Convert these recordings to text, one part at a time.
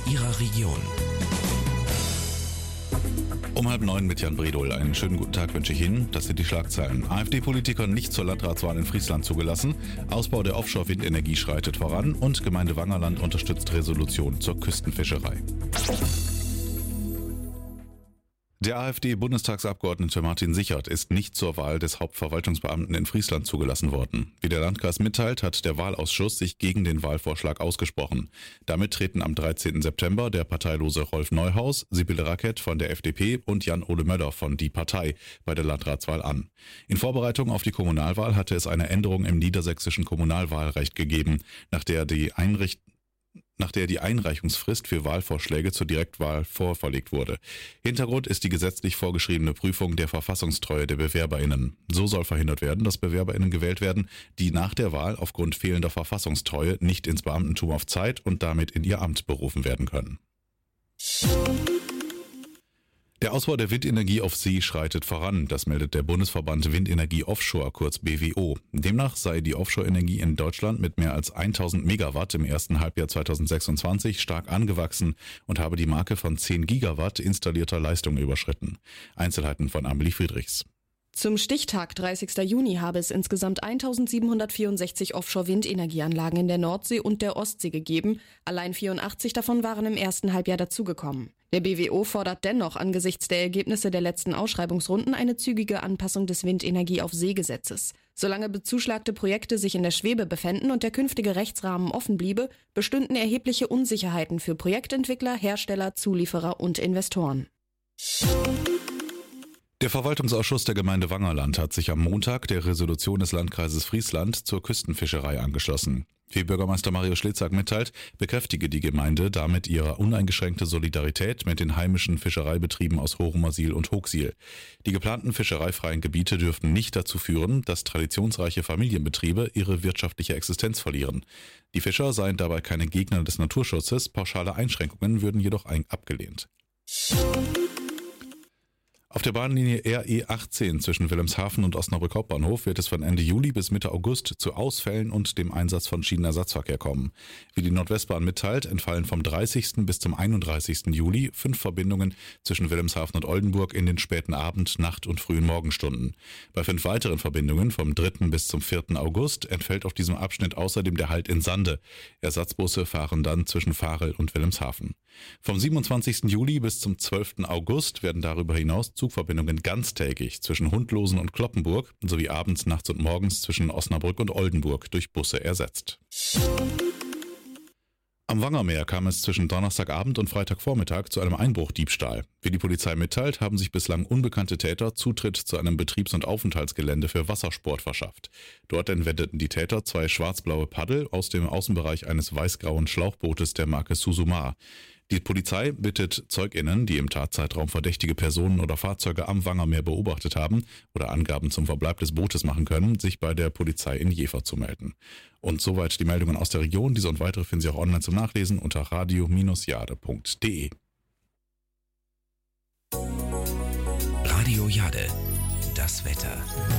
Ihrer Region. Um 8:30 mit Jan Bredol. Einen schönen guten Tag wünsche ich Ihnen. Das sind die Schlagzeilen. AfD-Politiker nicht zur Landratswahl in Friesland zugelassen. Ausbau der Offshore-Windenergie schreitet voran. Und Gemeinde Wangerland unterstützt Resolution zur Küstenfischerei. Der AfD-Bundestagsabgeordnete Martin Sichert ist nicht zur Wahl des Hauptverwaltungsbeamten in Friesland zugelassen worden. Wie der Landkreis mitteilt, hat der Wahlausschuss sich gegen den Wahlvorschlag ausgesprochen. Damit treten am 13. September der parteilose Rolf Neuhaus, Sibylle Rackett von der FDP und Jan-Ole Möller von Die Partei bei der Landratswahl an. In Vorbereitung auf die Kommunalwahl hatte es eine Änderung im niedersächsischen Kommunalwahlrecht gegeben, nach der die Einreichungsfrist für Wahlvorschläge zur Direktwahl vorverlegt wurde. Hintergrund ist die gesetzlich vorgeschriebene Prüfung der Verfassungstreue der BewerberInnen. So soll verhindert werden, dass BewerberInnen gewählt werden, die nach der Wahl aufgrund fehlender Verfassungstreue nicht ins Beamtentum auf Zeit und damit in ihr Amt berufen werden können. Der Ausbau der Windenergie auf See schreitet voran, das meldet der Bundesverband Windenergie Offshore, kurz BWO. Demnach sei die Offshore-Energie in Deutschland mit mehr als 1000 Megawatt im ersten Halbjahr 2026 stark angewachsen und habe die Marke von 10 Gigawatt installierter Leistung überschritten. Einzelheiten von Amelie Friedrichs. Zum Stichtag 30. Juni habe es insgesamt 1764 Offshore-Windenergieanlagen in der Nordsee und der Ostsee gegeben. Allein 84 davon waren im ersten Halbjahr dazugekommen. Der BWO fordert dennoch angesichts der Ergebnisse der letzten Ausschreibungsrunden eine zügige Anpassung des Windenergie-auf-See-Gesetzes. Solange bezuschlagte Projekte sich in der Schwebe befänden und der künftige Rechtsrahmen offen bliebe, bestünden erhebliche Unsicherheiten für Projektentwickler, Hersteller, Zulieferer und Investoren. Der Verwaltungsausschuss der Gemeinde Wangerland hat sich am Montag der Resolution des Landkreises Friesland zur Küstenfischerei angeschlossen. Wie Bürgermeister Mario Schlitzak mitteilt, bekräftige die Gemeinde damit ihre uneingeschränkte Solidarität mit den heimischen Fischereibetrieben aus Horumersiel und Hochsiel. Die geplanten fischereifreien Gebiete dürften nicht dazu führen, dass traditionsreiche Familienbetriebe ihre wirtschaftliche Existenz verlieren. Die Fischer seien dabei keine Gegner des Naturschutzes, pauschale Einschränkungen würden jedoch abgelehnt. Auf der Bahnlinie RE 18 zwischen Wilhelmshaven und Osnabrück Hauptbahnhof wird es von Ende Juli bis Mitte August zu Ausfällen und dem Einsatz von Schienenersatzverkehr kommen. Wie die Nordwestbahn mitteilt, entfallen vom 30. bis zum 31. Juli 5 Verbindungen zwischen Wilhelmshaven und Oldenburg in den späten Abend-, Nacht- und frühen Morgenstunden. Bei 5 weiteren Verbindungen vom 3. bis zum 4. August entfällt auf diesem Abschnitt außerdem der Halt in Sande. Ersatzbusse fahren dann zwischen Varel und Wilhelmshaven. Vom 27. Juli bis zum 12. August werden darüber hinaus Zugverbindungen ganztägig zwischen Hundlosen und Cloppenburg sowie abends, nachts und morgens zwischen Osnabrück und Oldenburg durch Busse ersetzt. Am Wangermeer kam es zwischen Donnerstagabend und Freitagvormittag zu einem Einbruchdiebstahl. Wie die Polizei mitteilt, haben sich bislang unbekannte Täter Zutritt zu einem Betriebs- und Aufenthaltsgelände für Wassersport verschafft. Dort entwendeten die Täter 2 schwarz-blaue Paddel aus dem Außenbereich eines weiß-grauen Schlauchbootes der Marke Susumar. Die Polizei bittet ZeugInnen, die im Tatzeitraum verdächtige Personen oder Fahrzeuge am Wangermeer beobachtet haben oder Angaben zum Verbleib des Bootes machen können, sich bei der Polizei in Jever zu melden. Und soweit die Meldungen aus der Region. Diese und weitere finden Sie auch online zum Nachlesen unter radio-jade.de. Radio Jade, das Wetter.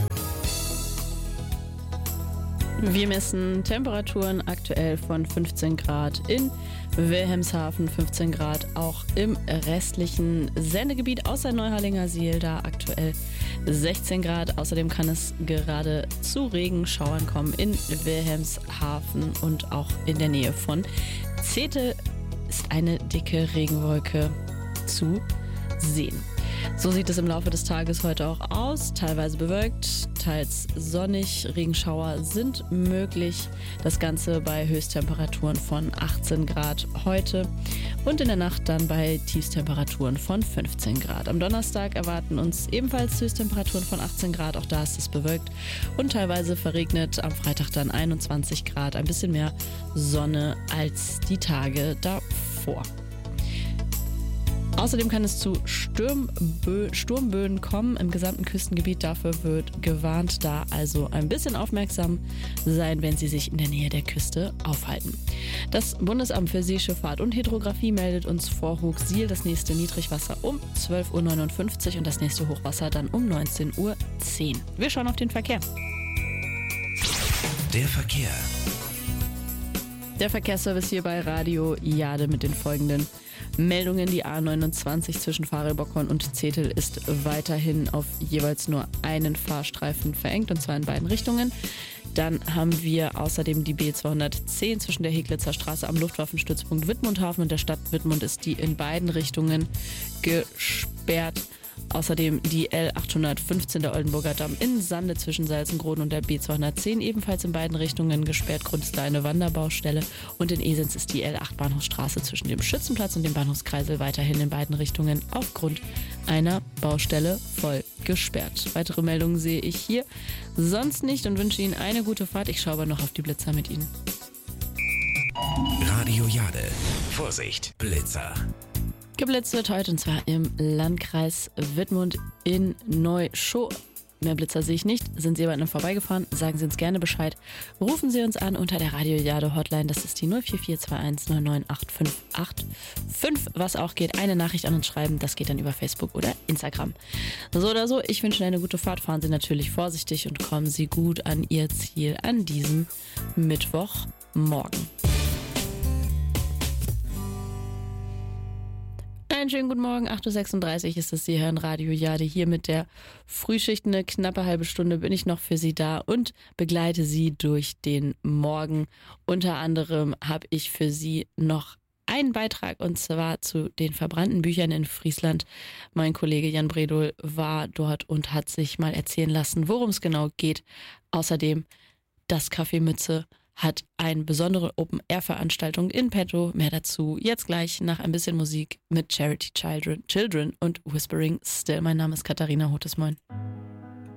Wir messen Temperaturen aktuell von 15 Grad in Wilhelmshaven, 15 Grad auch im restlichen Sendegebiet außer Neuharlingersiel, da aktuell 16 Grad. Außerdem kann es gerade zu Regenschauern kommen in Wilhelmshaven und auch in der Nähe von Zetel ist eine dicke Regenwolke zu sehen. So sieht es im Laufe des Tages heute auch aus. Teilweise bewölkt, teils sonnig. Regenschauer sind möglich. Das Ganze bei Höchsttemperaturen von 18 Grad heute und in der Nacht dann bei Tiefstemperaturen von 15 Grad. Am Donnerstag erwarten uns ebenfalls Höchsttemperaturen von 18 Grad. Auch da ist es bewölkt und teilweise verregnet. Am Freitag dann 21 Grad. Ein bisschen mehr Sonne als die Tage davor. Außerdem kann es zu Sturmböen kommen im gesamten Küstengebiet. Dafür wird gewarnt, da also ein bisschen aufmerksam sein, wenn Sie sich in der Nähe der Küste aufhalten. Das Bundesamt für Seeschifffahrt und Hydrographie meldet uns vor Hochsiel das nächste Niedrigwasser um 12:59 Uhr und das nächste Hochwasser dann um 19:10 Uhr. Wir schauen auf den Verkehr. Der Verkehr. Der Verkehrsservice hier bei Radio Jade mit den folgenden Meldungen. Die A29 zwischen Farelbockhorn und Zetel ist weiterhin auf jeweils nur einen Fahrstreifen verengt, und zwar in beiden Richtungen. Dann haben wir außerdem die B210 zwischen der Heglitzer Straße am Luftwaffenstützpunkt Wittmundhafen und der Stadt Wittmund ist die in beiden Richtungen gesperrt. Außerdem die L815 der Oldenburger Damm in Sande zwischen Salzengroden und der B210 ebenfalls in beiden Richtungen gesperrt. Grund ist da eine Wanderbaustelle. Und in Esens ist die L8 Bahnhofsstraße zwischen dem Schützenplatz und dem Bahnhofskreisel weiterhin in beiden Richtungen aufgrund einer Baustelle voll gesperrt. Weitere Meldungen sehe ich hier sonst nicht und wünsche Ihnen eine gute Fahrt. Ich schaue aber noch auf die Blitzer mit Ihnen. Radio Jade. Vorsicht, Blitzer. Geblitzt wird heute und zwar im Landkreis Wittmund in Neuschow. Mehr Blitzer sehe ich nicht. Sind Sie aber an einem vorbeigefahren? Sagen Sie uns gerne Bescheid. Rufen Sie uns an unter der Radio Jade Hotline. Das ist die 04421 99858. Was auch geht, eine Nachricht an uns schreiben. Das geht dann über Facebook oder Instagram. So oder so, ich wünsche Ihnen eine gute Fahrt. Fahren Sie natürlich vorsichtig und kommen Sie gut an Ihr Ziel an diesem Mittwochmorgen. Einen schönen guten Morgen, 8.36 Uhr ist es, Sie hören Radio Jade hier mit der Frühschicht. Eine knappe halbe Stunde bin ich noch für Sie da und begleite Sie durch den Morgen. Unter anderem habe ich für Sie noch einen Beitrag und zwar zu den verbrannten Büchern in Friesland. Mein Kollege Jan Bredol war dort und hat sich mal erzählen lassen, worum es genau geht. Außerdem das Café Mütze hat eine besondere Open-Air-Veranstaltung in petto. Mehr dazu jetzt gleich nach ein bisschen Musik mit Charity Children und Whispering Still. Mein Name ist Katharina Hotes. Moin.